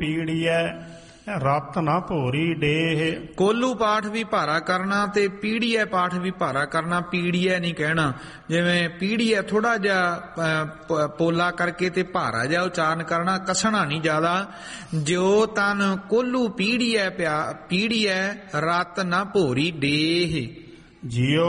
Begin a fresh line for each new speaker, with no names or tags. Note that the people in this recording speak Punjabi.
ਪੀੜੀਐ ਰਤ ਨਾ ਭੋਰੀ ਡੇਹ।
ਕੋਲੂ ਪਾਠ ਵੀ ਭਾਰਾ ਕਰਨਾ ਤੇ ਪੀੜੀਐ ਪਾਠ ਵੀ ਭਾਰਾ ਕਰਨਾ। ਪੀੜੀਐ ਨਹੀਂ ਕਹਿਣਾ, ਜਿਵੇਂ ਪੀੜੀਐ ਥੋੜਾ ਜਿਹਾ ਪੋਲਾ ਕਰਕੇ ਤੇ ਭਾਰਾ ਜਿਹਾ ਉਚਾਰਨ ਕਰਨਾ, ਕਸਣਾ ਨਹੀਂ ਜ਼ਿਆਦਾ। ਜਿਉ ਤਨ ਕੋਲੂ ਪੀੜੀਐ ਪੀੜੀਐ ਰਤ ਨਾ ਭੋਰੀ ਡੇਹ।
ਜਿਉ